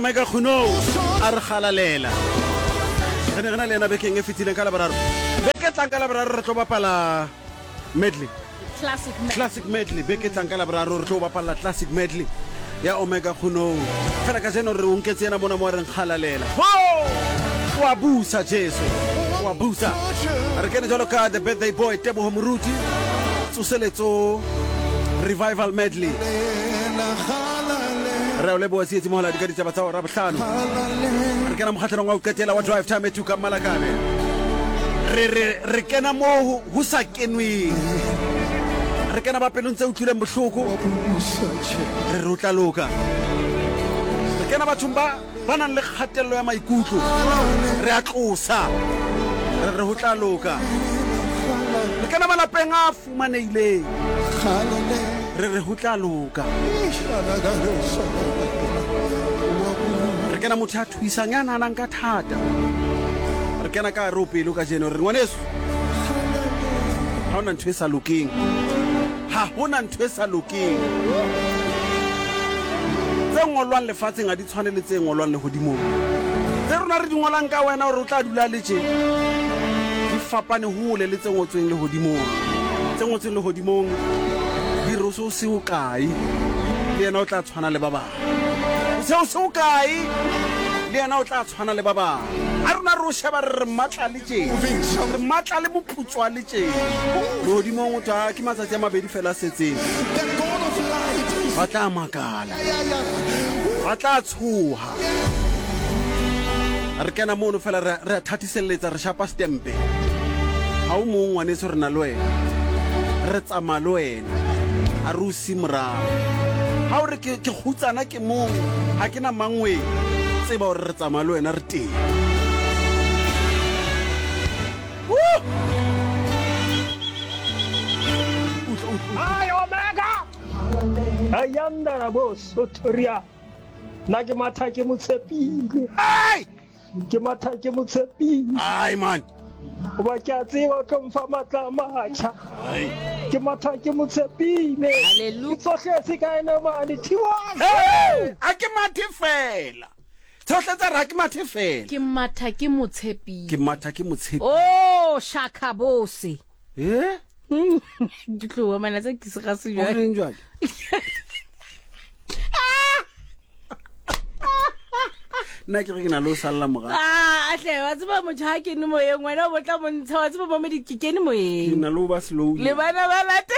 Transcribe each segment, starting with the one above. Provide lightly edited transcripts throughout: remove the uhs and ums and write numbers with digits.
Mega khuno a re galalela re ne le ena bekeng e fitileng ka laboraro beke tlang ka laboraro re tlo bapala medley classic medley beke tlang ka laboraro re tlo bapala classic medley ya Omega khuno fela ka jeno re unketse ena bona mo re galalela wa busa Jesu wa busa re kene jalo ka the birthday boy Tebo Moruti tsoseletso revival medley re le bo sietse mohala di ka ditaba tsa ra bohlano re kena mokgatlong wa uketela wa drive time etuka malakabe re kena mo ho sa kenwe re kena ba pelong tse utlwileng bohloko re rutla loka re kena bathong ba nang le kgatello ya maikutlo re a tlosa re hutla loka re kena malapeng a fumaneileng re hutla loka re kena motho a thuisang ya nanang ka thata re kena ka ropelo ka jeno re ngwaneso ha hona ntho e sa lokeng ha hona ntho e sa lokeng tse ngolwang lefatsheng a di tshwane le tse ngolwang le hodimo tse rona re di ngolang ka wena hore o tla dula le tje di fapane hole le tse ngotsweng le hodimo tse ngotsweng le hodimo di roso se o kae le yena o tla tshwana le ba bang se o kae le yena o tla tshwana le ba bang a rona ro sheba re matla le tje re matla le boputswa le tje hodimo o tla ke matsatsi a mabedi fela setseng ba tla makala ba tla tshoha re kena mono fela re thathiselletsa re shapa stempe ha o mong wane se rena le wena re tsama le wena a re o simorao ha o re ke kgutsana ke mong ha ke na mangwe tseba hore re tsama le wena re teng Ay, Omega! Ayanda na boss, Otoria. Na ke matha ke motsepile. ai Ke matha ke motsepile. ai man O ba ke a tseba ka mfa matla matjha. ai Ke matha ke motsepile. Hallelujah. Ke tsohletse ka ena mane Tiwa. hey a ke mathe fela tsohletsa ra ke mathe fela ke matha ke motshepi ke matha ke motshepi oh shaka bose di tlo mana tsa ke se ga se o reng jwale nna ke re ke na lo salla moga atle wa tseba motho ha ke ne moyeng wena o botla montsha wa tseba mo di ke kene ke moyeng na lo ba slow le bana ba late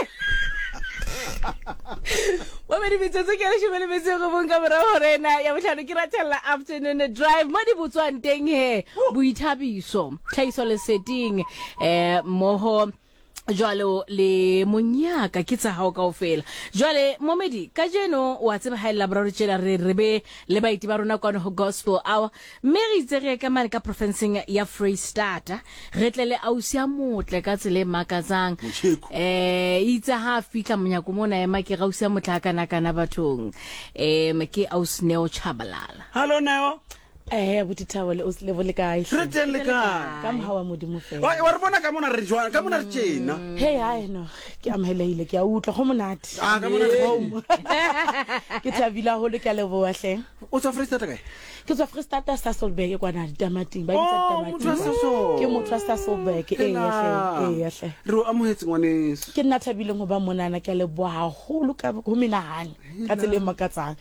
wa me di bitsetse ke le shebele betse go bonka bra horena ya botlhano ke ratella afternoon drive mo di botswang teng he boithabiso tlhaiso le setting moho jwalo le monyaka ke tsa hao kaofela jwale momedi ka jeno wa tseba ha ela bra re tshela re be le baiti ba rona kwa no gospel hour mme re itsege ka mane ka provinceng ya Free State re tlele ausia motle ka tsele makatsang itse ha fitla monyako mona ema ke ga ausia motla kana bathong ke ausneo Chabalala hallo neo buti tawale o se level kae re teng le ka ka mhawa modimo fela wa re bona ka mona re jwana ka mona re tjena hey ai no ke amhelehile ke a utlwa go monate ka mona re home ke thabila ho le ka leboa hle o tswa Free State kae ke tswa Free State Sasolburg kwa na ditamating ba motho wa Sasol. ke motho wa Sasolburg hle re o amohetse ngwaneso ke nna thabileng go ba monana ke leboa haholo ka go menahane ka tsele makatsang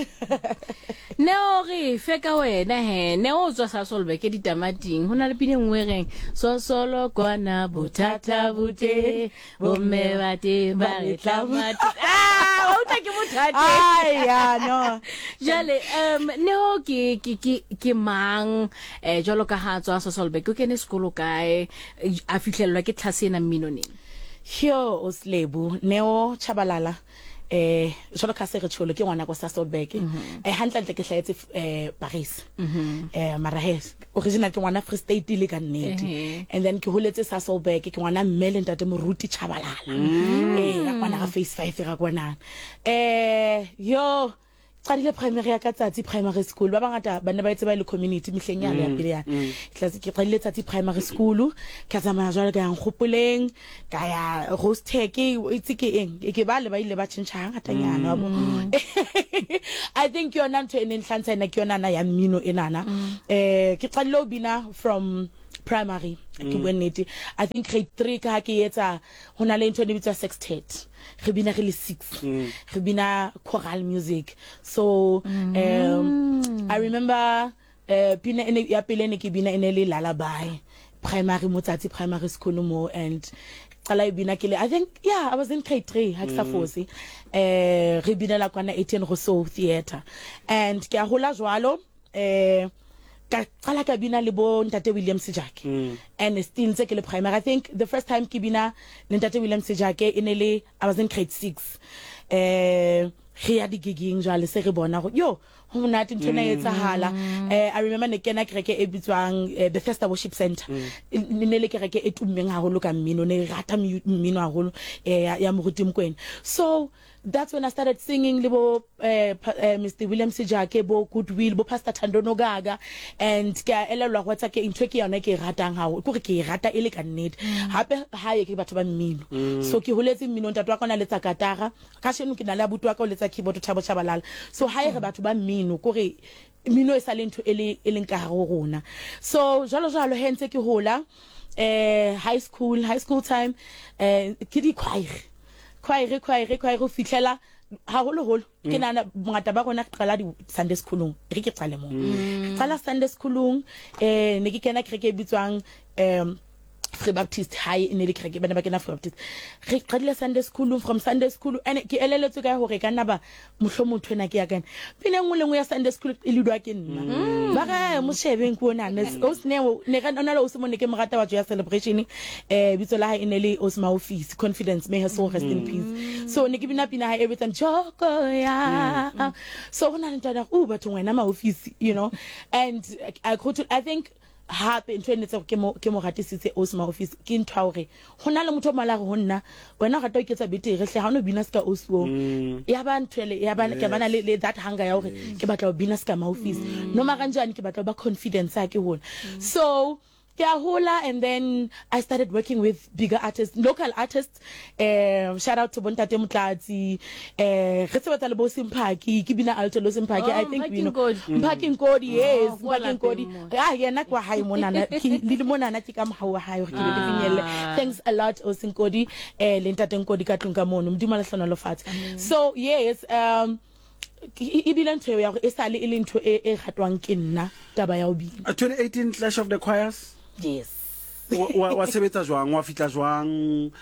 neo re fe ka wena he neo tswa Sasolburg ke ditamating hona le pine ngwe reng so solo kwana botata bute bomme bate ba re tlamati o ta ke bothata ai ya no jale neo ke mang jalo ka ha tswa Sasolburg ke ne sekolo kae a fihlellwa ke tlhase ena mminoneng hyo Oslebu neo Chabalala jalo ka se re tsholo ke ngwana go Sasolburg hantle ke hlaetse Paris mara original ke ngwana Free State le ka nnete and then ke holetse Sasolburg ke ngwana mmele ntate Moruti Chabalala ya kwana ga Phase 5 ga kwana yo qadile primary ya ka tsatsi primary school ba bangata ba ne ba itse ba ile community mehleng ya pele ya class ke qadile tsatsi primary school ka tsamaya jwale ka yang khopoleng ka ya Rostec itse ke eng ke ba le ba ile ba tshintshang hatanyana I think yona ntho ene nhlantsha ena ke yona na ya mmino enana ke qadile ho bina from primary ke bonnete I think grade 3 ka ke etsa hona le ntho ne bitsa sextet re bina re le 6 re bina choral music so I remember pina ene ya pele ne ke bina ene le lullaby primary motsatsi primary school mo and qala ibina ke le I think I was in grade 3 ha ke sa fosi re bina la kwana 18 Rousseau theater and ke a hola jwalo qala ka bina le bo Ntate William Sejake and still ntse ke le primary I think the first time ke bina le Ntate William Sejake inele I was in grade 6 re ya di gigging jwale se re bona go yo ho monate ntona etsahala I remember ne kena kereke e bitswang Bethesda Worship Center nele kereke e tummeng haholo ka mmino ne rata mmino haholo ya moruti Mokwena so that's when I started singing libo Mr William Sejake bo Goodwill bo Pastor Thandono Gaga and ka elelwa go tsa ke intwe ke yona ke ratang haholo ke ke rata ile ka nnete hape hae ke batho ba mmino so ke holetse mmino ntatwa kona le tsa katara ka shenu ke na le abuti wa ka o letsa keyboard Thabo Chabalala so hae re batho ba mmino kore mmino e sa le ntho ele nka go rona so jalo hentse ke hola high school time ke di choir go fitlela haholo ke nana ngata ba rona qala di Sunday schoolong re ke qale mo qala Sunday schoolong ne ke kena kereke bitswang Free Baptist High in the kereke bana ba kena Free Baptist re qadile Sunday school from Sunday school and ke eleletse ka hore kana ba mohlomotho ena ke ya kana pine ngwe ya Sunday school e lidwa ke nna ba ga mo shebeng ko nana o ne ga nna lo se mo ne ke mogata wa ya celebration bitso la ha inele Osma office confidence may her soul rest in peace so ne ke bina pina ha every time joko ya so hona ntada batho ngwana ma office you know and I think hape ntwe ne tse ke mo gatisitse Osma office ke ntwa hore hona le motho mala go nna wena ga ta iketsa betere hle ha no bina ska Oswo ya ba ntwele ya ba ke bana le that hunger ya hore ke batla go bina ska ma office no ma kanjani ke batla ba confidence ya ke hona so Hola, and then I started working with bigger artists, local artists. Shout out to Bontate Mutlatsi, Resebata le bo Simpaki, Kibina Alto lo Simpaki. I think you know. Mpaki Nkodi, yes, Mpaki Nkodi. Yeah, kwa hai monana, little monana tika mhawa hai orkile. Thanks a lot, Osinkodi. Lentate Nkodi katunga monu. Mdimala sana lo fat. So yes, ibile ntwe ya esale ile ntwe e gatwang ke nna taba ya obi 2018 Clash of the Choirs. Yes. wa sebetsa jwang wa fitla jwang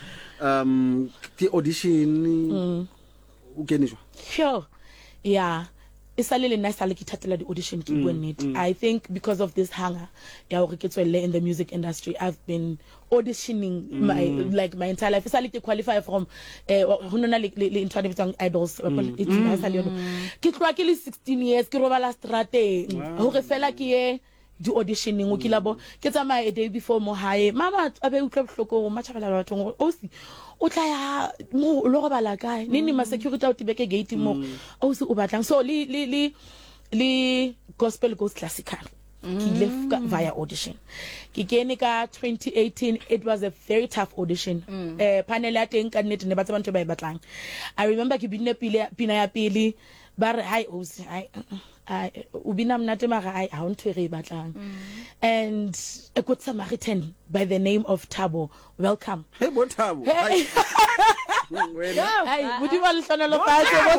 ke audition o kene jwa sure yeah esale le nna sale ke thatela di audition ke bonnete I think because of this hunger ya hore ke tswelle in the music industry I've been auditioning my entire life esale ke qualify from honona le interview idols it's esale ke tloa ke le 16 years ke robala strateng hore fela ke ye di auditioning o kilabo ke tsama a day before mo hae mama abe utlwa bohloko ma thabela batho ngo osi o tla ya mo lo go bala kae nini ma security out beke gate mo osi o batlang so le gospel goes classical ki left via audition ke kene ka 2018 it was a very tough audition panel ya teng ka nnete ne ba tsa bantu ba e batlang I remember ke binne pina ya pele ba re hi osi ubina mnate mara I want to re batlang and a good Samaritan by the name of Thabo welcome hey what Thabo hey would you want to know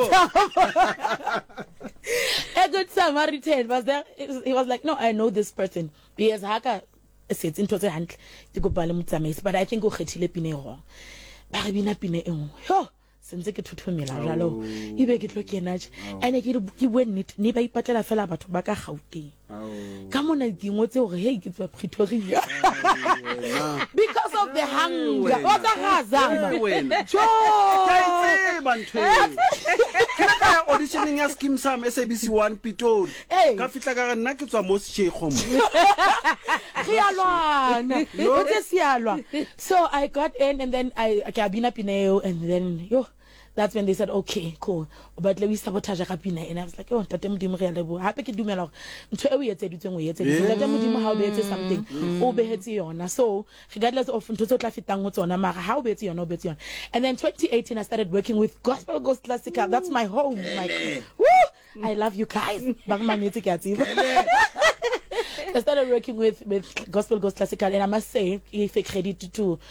a good Samaritan was there he was like no I know this person because haka sits into the hand to go bale mutsamaisi but I think o khethile pine go ba re bina pine engwe yo senze ke thuthumela jalo ibe ke tlo kena ene ke bonnete ne ba ipatlela fela batho ba ka Gauteng ka mona dingwe tse hore hey ke tswa Pretoria because of the hunger o tsa gazama jo kaitse bantwe ka auditioning ya Skeem Sam SABC1 Pitori ka fitla ka nna ke tswa mo Shekgom khialwana o tse sialwa so I got in and then I kabina pineo and then yo that's when they said, okay, cool. But we sabotage kapina, and I was like, oh, tate modimo re a leboha. Hape ke dumela hore ntho e o etseditsweng o etseditswe. Tate modimo ha o beetse something, o behetse yona. So regardless of ntho tse o tla fetang ho tsona, mara ha o beetse yona, o beetse yona. And then 2018 I started working with Gospel Ghost Classical. That's my home. Like, woo! I love you guys. I started working with Gospel Ghost Classical, and I must say, give a credit to